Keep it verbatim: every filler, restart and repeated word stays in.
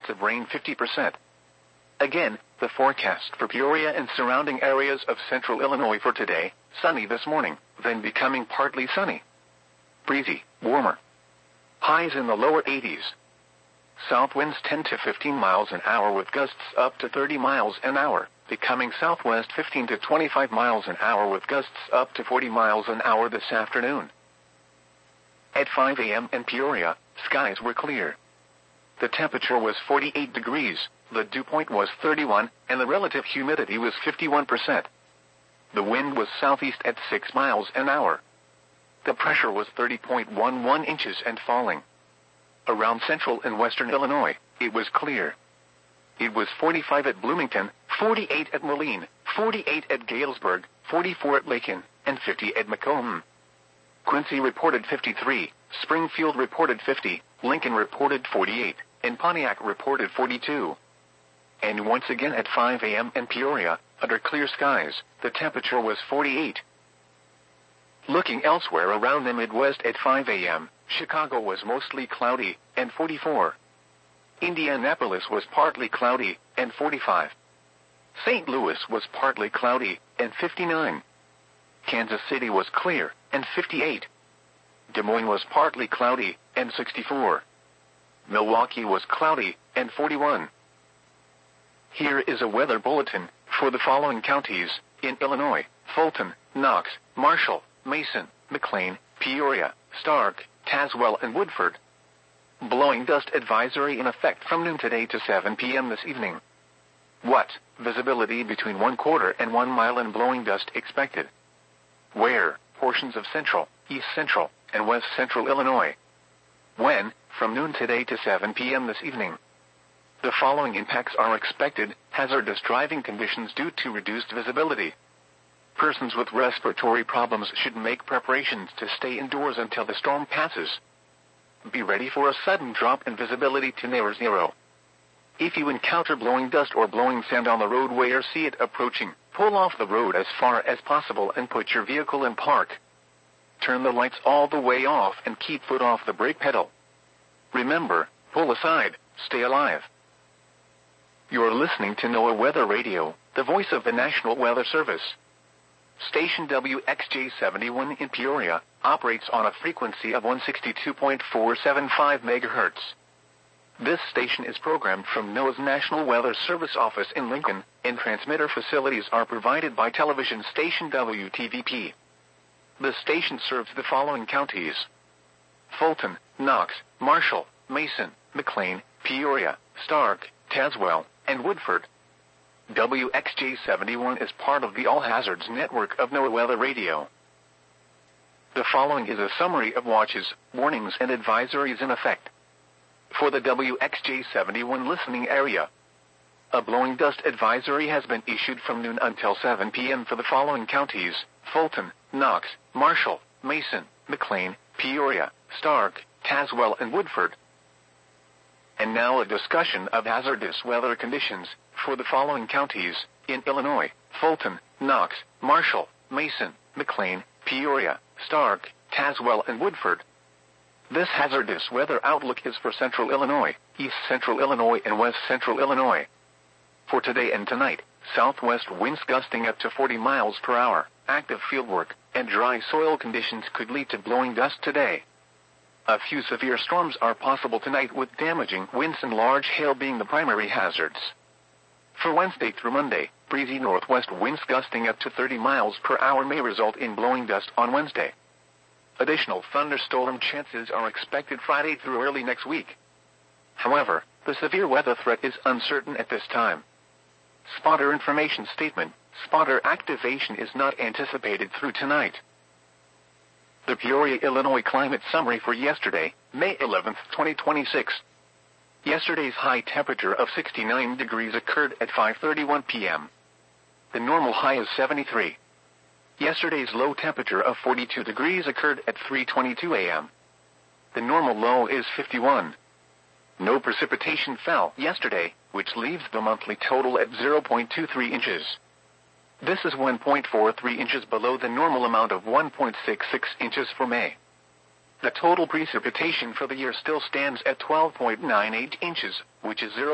of rain fifty percent. Again, the forecast for Peoria and surrounding areas of central Illinois for today: sunny this morning, then becoming partly sunny. Breezy, warmer. Highs in the lower eighties. South winds ten to fifteen miles an hour with gusts up to thirty miles an hour, becoming southwest fifteen to twenty-five miles an hour with gusts up to forty miles an hour this afternoon. At five a m in Peoria, skies were clear. The temperature was forty-eight degrees, the dew point was thirty-one, and the relative humidity was fifty-one percent. The wind was southeast at six miles an hour. The pressure was thirty point one one inches and falling. Around central and western Illinois, it was clear. It was forty-five at Bloomington, forty-eight at Moline, forty-eight at Galesburg, forty-four at Lakin, and fifty at Macomb. Quincy reported fifty-three, Springfield reported fifty, Lincoln reported forty-eight, and Pontiac reported forty-two. And once again at five a m in Peoria, under clear skies, the temperature was forty-eight. Looking elsewhere around the Midwest at five a m, Chicago was mostly cloudy, and forty-four. Indianapolis was partly cloudy, and forty-five. Saint Louis was partly cloudy, and fifty-nine. Kansas City was clear, and fifty-eight. Des Moines was partly cloudy, and sixty-four. Milwaukee was cloudy, and forty-one. Here is a weather bulletin for the following counties in Illinois: Fulton, Knox, Marshall, Mason, McLean, Peoria, Stark, Tazewell, and Woodford. Blowing dust advisory in effect from noon today to seven p m this evening. What? Visibility between one quarter and one mile and blowing dust expected. Where? Portions of central, east central, and west central Illinois. When? From noon today to seven p m this evening. The following impacts are expected: hazardous driving conditions due to reduced visibility. Persons with respiratory problems should make preparations to stay indoors until the storm passes. Be ready for a sudden drop in visibility to near zero. If you encounter blowing dust or blowing sand on the roadway or see it approaching, pull off the road as far as possible and put your vehicle in park. Turn the lights all the way off and keep foot off the brake pedal. Remember, pull aside, stay alive. You're listening to NOAA Weather Radio, the voice of the National Weather Service. Station W X J seventy-one in Peoria operates on a frequency of one sixty-two point four seven five megahertz. This station is programmed from NOAA's National Weather Service office in Lincoln, and transmitter facilities are provided by television station W T V P. The station serves the following counties: Fulton, Knox, Marshall, Mason, McLean, Peoria, Stark, Tazewell, and Woodford. W X J seventy-one is part of the All Hazards network of NOAA Weather Radio. The following is a summary of watches, warnings, and advisories in effect. For the W X J seventy-one listening area, a blowing dust advisory has been issued from noon until seven p m for the following counties: Fulton, Knox, Marshall, Mason, McLean, Peoria, Stark, Tazewell, and Woodford. And now a discussion of hazardous weather conditions for the following counties in Illinois: Fulton, Knox, Marshall, Mason, McLean, Peoria, Stark, Tazewell, and Woodford. This hazardous weather outlook is for central Illinois, east central Illinois, and west central Illinois. For today and tonight, southwest winds gusting up to forty miles per hour, active fieldwork, and dry soil conditions could lead to blowing dust today. A few severe storms are possible tonight, with damaging winds and large hail being the primary hazards. For Wednesday through Monday, breezy northwest winds gusting up to thirty miles per hour may result in blowing dust on Wednesday. Additional thunderstorm chances are expected Friday through early next week. However, the severe weather threat is uncertain at this time. Spotter information statement: spotter activation is not anticipated through tonight. The Peoria, Illinois climate summary for yesterday, May eleventh, twenty twenty-six. Yesterday's high temperature of sixty-nine degrees occurred at five thirty-one p m The normal high is seventy-three. Yesterday's low temperature of forty-two degrees occurred at three twenty-two a m The normal low is fifty-one. No precipitation fell yesterday, which leaves the monthly total at zero point two three inches. This is one point four three inches below the normal amount of one point six six inches for May. The total precipitation for the year still stands at twelve point nine eight inches, which is zero